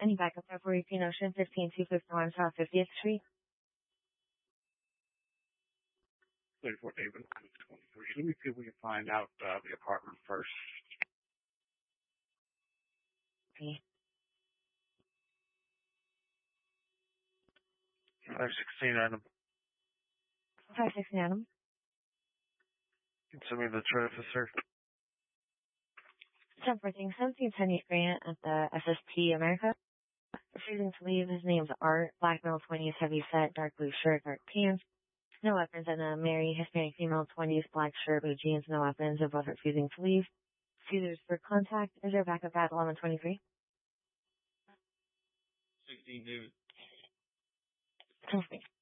Any backup there for European Ocean, 15251 South 50th Street? 34 David, 23. Let me see if we can find out the apartment first. Okay. 516 Adam. 516 Adam. Can you send me the address, sir? 1014 1770 Grant at the SSP America. Refusing to leave. His name's Art. Black male 20s, heavy set, dark blue shirt, dark pants. No weapons, and a married Hispanic female 20s, black shirt, blue jeans, no weapons, and both refusing to leave. Refusers for contact. Is there backup at 1123? 16 David. Perfect.